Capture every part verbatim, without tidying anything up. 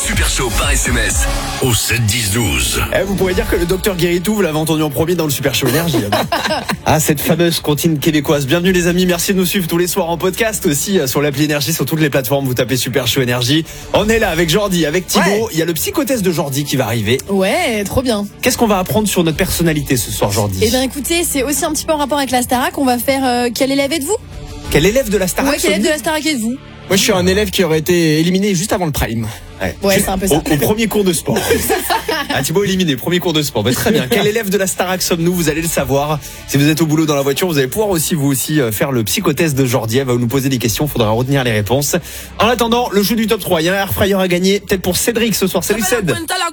Super Show par S M S au sept dix douze. Eh, vous pourrez dire que le docteur Guéritou, vous l'avez entendu en premier dans le Super Show Énergie. Ah, cette fameuse comptine québécoise. Bienvenue les amis, merci de nous suivre tous les soirs en podcast aussi sur l'appli Énergie, sur toutes les plateformes. Vous tapez Super Show Énergie. On est là avec Jordi, avec Thibaut. Ouais. Il y a le psychotest de Jordi qui va arriver. Ouais, trop bien. Qu'est-ce qu'on va apprendre sur notre personnalité ce soir, Jordi? Eh bien écoutez, c'est aussi un petit peu en rapport avec la Starac. On va faire euh, quel élève êtes-vous? Quel élève de la Starac? Ouais, quel élève de la Starac êtes-vous? Moi, je suis un élève qui aurait été éliminé juste avant le prime. Ouais, ouais c'est un peu ça. Au, au premier cours de sport. Ah, Thibaut éliminé, premier cours de sport. Bah, très bien. Quel élève de la Starac sommes-nous? Vous allez le savoir. Si vous êtes au boulot dans la voiture, vous allez pouvoir aussi, vous aussi, faire le psychotest de Jordi. Elle va nous poser des questions. Il faudra retenir les réponses. En attendant, le jeu du top trois. Il y a un airfryer à gagner. Peut-être pour Cédric ce soir. Salut Céd.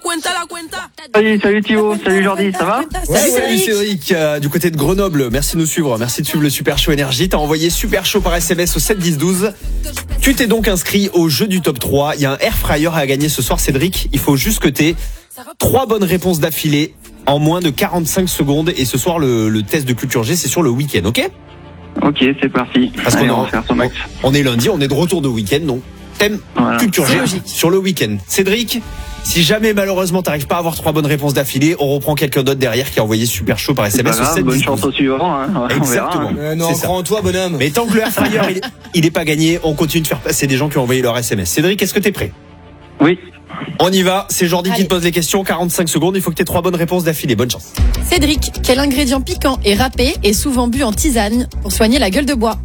Salut, salut Thibaut. Salut Jordi. Ça va? Ouais, salut, salut Cédric. Euh, du côté de Grenoble. Merci de nous suivre. Merci de suivre le Super Show Énergie. T'as envoyé Super Show par S M S au sept dix douze. Tu t'es donc inscrit au jeu du top trois. Il y a un airfryer à gagner ce soir, Cédric. Il faut juste que t'aies trois bonnes réponses d'affilée en moins de quarante-cinq secondes. Et ce soir, le, le test de culture G, c'est sur le week-end, ok? Ok, c'est parti. Parce Allez, qu'on on a, va faire son max. on est lundi, on est de retour de week-end, donc thème Voilà. culture G logique. sur le week-end. Cédric, si jamais malheureusement t'arrives pas à avoir trois bonnes réponses d'affilée, on reprend quelqu'un d'autre derrière qui a envoyé Super Show par S M S Pas au grave, sept bonne dix chance douze. au suivant. Hein. On Exactement. verra, hein. Euh, non, C'est ça. prends-toi, bonhomme. Mais tant que le airfryer il, il est pas gagné, on continue de faire passer des gens qui ont envoyé leur S M S. Cédric, est-ce que t'es prêt? Oui. On y va, c'est Jordi qui Allez. te pose les questions, quarante-cinq secondes, il faut que t'aies trois bonnes réponses d'affilée. Bonne chance. Cédric, quel ingrédient piquant et râpé est souvent bu en tisane pour soigner la gueule de bois?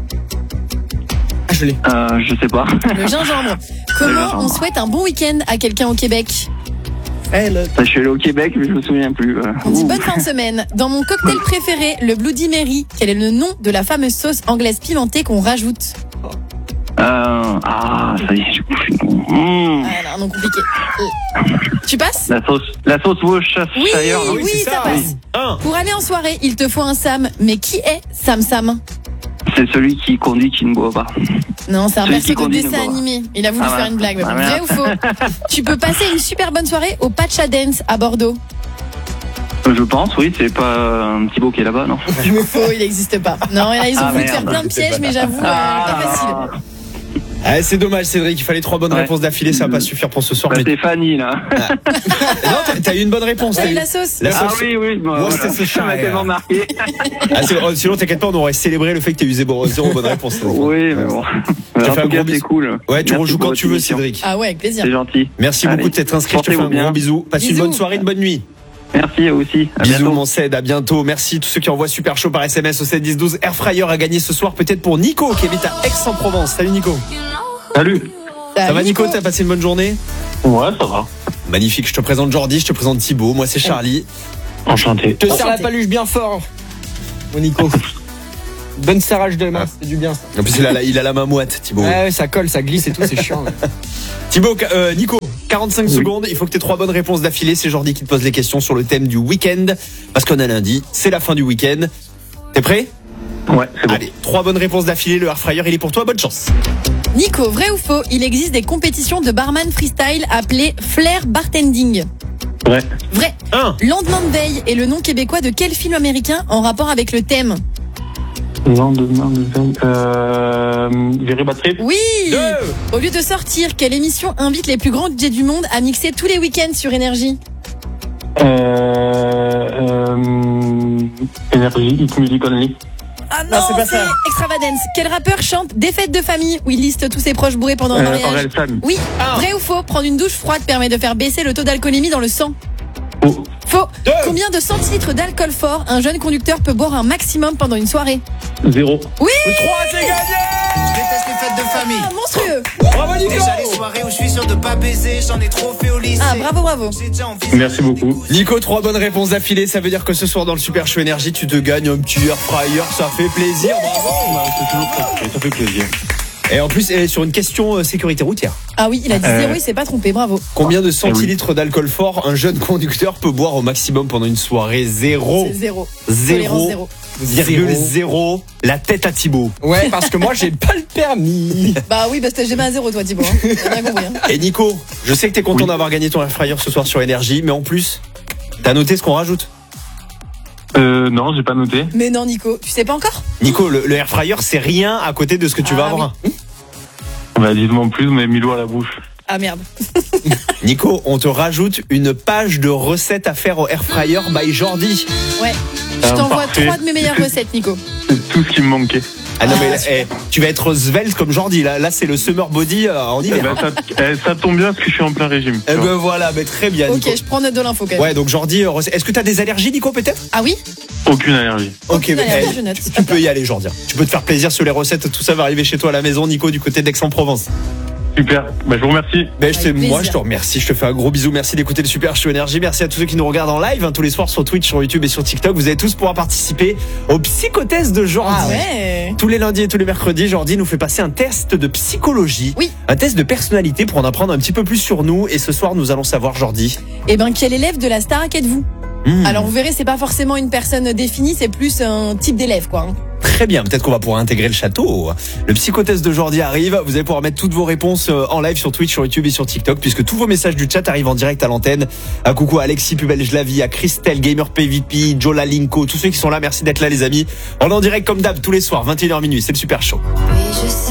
Ah, je l'ai. Euh, je sais pas. Le gingembre. Comment gingembre. on souhaite un bon week-end à quelqu'un au Québec? Eh, le... Je suis allé au Québec, mais je me souviens plus. euh. On dit Ouh. bonne fin de semaine. Dans mon cocktail préféré, le Bloody Mary, quel est le nom de la fameuse sauce anglaise pimentée qu'on rajoute? Euh, ah, ça y est, j'ai bouffé. Mmh. Ah non, non compliqué. Euh, Tu passes? La sauce, la sauce Worcestershire. Oui, non oui, c'est ça ça. passe. Un. Pour aller en soirée, il te faut un Sam. Mais qui est Sam Sam? C'est celui qui conduit qui ne boit pas. Non, c'est un Celui perso qui de conduit, dessin ne boit. animé. Il a voulu Ah faire ouais. une blague. mais Ah bon, vrai merde. ou faux? Tu peux passer une super bonne soirée au Pacha Dance à Bordeaux. Je pense, oui, c'est pas euh, Thibaut qui est là-bas, non? Faux, il n'existe pas. Non, là, ils ont Ah, voulu te faire merde. plein de pièges, mais j'avoue, euh, pas facile. Ah, c'est dommage Cédric, il fallait trois bonnes Ouais. réponses d'affilée, ça va pas suffire pour ce soir. Bah, mais... c'est Fanny, là. Non, t'as, t'as eu une bonne réponse. T'as t'as eu eu- la sauce? La Ah sauce- oui, oui, bah, voilà. Worcestershire. Ça m'a tellement marqué. Ah, c'est- oh, sinon t'inquiète pas, on aurait célébré le fait que t'aies eu zéro, zéro bonne réponse. Oui, mais bon. T'as En fait un tout cas, gros c'est bisou. cool. Ouais, tu Merci rejoues pour quand votre tu veux émission. Cédric. Ah ouais, avec plaisir. C'est gentil. Merci Allez. beaucoup de t'être inscrit, je te fais un Portez-vous gros bien. bisou. Passe une Bisous. bonne soirée, une bonne nuit. Merci à vous aussi. À Bisous bientôt. mon Ced, à bientôt. Merci tous ceux qui envoient Super Show par S M S au sept dix douze. Airfryer à gagner ce soir peut-être pour Nico qui habite à Aix-en-Provence. Salut Nico. Salut. Ça va Nico, t'as passé une bonne journée? Ouais, ça va. Magnifique, je te présente Jordi, je te présente Thibaut, moi c'est Charlie. Enchanté. Te serre la paluche bien fort, mon Nico. Bonne serrage de main, c'est du bien ça. En plus il a la, il a la main moite Thibaut. Ouais, ouais, ça colle, ça glisse et tout, c'est chiant. Ouais. Thibaut, euh, Nico, quarante-cinq secondes, il faut que tu aies trois bonnes réponses d'affilée. C'est Jordi qui te pose les questions sur le thème du week-end. Parce qu'on a lundi, c'est la fin du week-end. T'es prêt? Ouais, c'est bon. Allez, trois bonnes réponses d'affilée, le airfryer il est pour toi, bonne chance. Nico, vrai ou faux, il existe des compétitions de barman freestyle appelées flair bartending? Ouais. Vrai. Un. Lendemain de veille est le nom québécois de quel film américain en rapport avec le thème? Lendemain de veille. Euh. Very Bad Trip. Oui. Deux. Au lieu de sortir, quelle émission invite les plus grands D J du monde à mixer tous les week-ends sur Énergie? Euh. Euh. Energy, Hit Music Only. Ah non, c'est pas c'est ça. Extravagance. Quel rappeur chante Des fêtes de famille où il liste tous ses proches bourrés pendant un Euh, mariage? Aurel San. Oui. Un. Vrai ou faux, prendre une douche froide permet de faire baisser le taux d'alcoolémie dans le sang? Oh. Faux. Deux. Combien de centilitres d'alcool fort un jeune conducteur peut boire un maximum pendant une soirée? Zéro. Oui. Trois, c'est gagné. Je déteste les fêtes de famille. Ah, monstrueux. Bravo Nico. Déjà les soirées où je suis sûr de pas baiser, j'en ai trop fait au lycée. Ah, bravo, bravo. J'ai déjà envie. Merci beaucoup. Nico, trois bonnes réponses d'affilée, ça veut dire que ce soir dans le Super Show Énergie, tu te gagnes un petit airfryer, ça fait plaisir, bravo. Ouais, c'est toujours pratique, ça fait plaisir. Et en plus, elle est sur une question euh, sécurité routière. Ah oui, il a dit Euh. zéro, il s'est pas trompé, bravo. Combien de centilitres d'alcool fort un jeune conducteur peut boire au maximum pendant une soirée? Zéro. C'est zéro. Zéro. Tolérance zéro. Virgule zéro. La tête à Thibaut. Ouais, parce que moi j'ai pas le permis. Bah oui, parce que j'ai mis un zéro, toi, Thibaut. Hein. T'as bien compris. Hein. Et Nico, je sais que t'es content Oui. d'avoir gagné ton airfryer ce soir sur Énergie, mais en plus, t'as noté ce qu'on rajoute. Euh, non, j'ai pas noté. Mais non, Nico, tu sais pas encore? Nico, le, le airfryer, c'est rien à côté de ce que tu vas Ah avoir. Bah, dites-moi en plus, vous m'avez mis l'eau à la bouche. Ah merde. Nico, on te rajoute une page de recettes à faire au air fryer by Jordi. Ouais. Je Ah, t'envoie parfait. trois de mes meilleures recettes, Nico. C'est tout ce qui me manquait. Ah non, Ah, mais super. eh, tu vas être svelte comme Jordi. Là, là c'est le summer body euh, en Eh hiver. ben, ça, eh, ça tombe bien parce que je suis en plein régime. Eh ben voilà, mais très bien, Ok, Nico. je prends note de l'info quand même. Ouais, donc Jordi, euh, recette- est-ce que t'as des allergies, Nico, peut-être? Ah oui. Aucune allergie. Ok, Aucune mais allergie, eh, je note. tu, tu peux y aller, Jordi. Tu peux te faire plaisir sur les recettes. Tout ça va arriver chez toi à la maison, Nico, du côté d'Aix-en-Provence. Super. Bah, je vous remercie. Ben, je Avec te- moi, plaisir. je te remercie. Je te fais un gros bisou. Merci d'écouter le Super Show Énergie. Merci à tous ceux qui nous regardent en live hein, tous les soirs sur Twitch, sur YouTube et sur TikTok. Vous allez tous pouvoir participer au psychotest de Jordi. Ah ouais. Tous les lundis et tous les mercredis, Jordi nous fait passer un test de psychologie. Oui. Un test de personnalité pour en apprendre un petit peu plus sur nous. Et ce soir, nous allons savoir, Jordi. Eh ben, quel élève de la Starac êtes-vous? Hmm, Alors vous verrez, c'est pas forcément une personne définie, c'est plus un type d'élève, quoi. hein. Très bien. Peut-être qu'on va pouvoir intégrer le château. Le psychotest de Jordi arrive. Vous allez pouvoir mettre toutes vos réponses euh, en live sur Twitch, sur YouTube et sur TikTok, puisque tous vos messages du chat arrivent en direct à l'antenne. Un coucou à Alexis Pubel-Jlavi, à Christelle, Gamer P V P, Jola Linko, tous ceux qui sont là. Merci d'être là, les amis. On est en direct comme d'hab tous les soirs, vingt et une heures minuit. C'est le Super Show. Oui, je sais.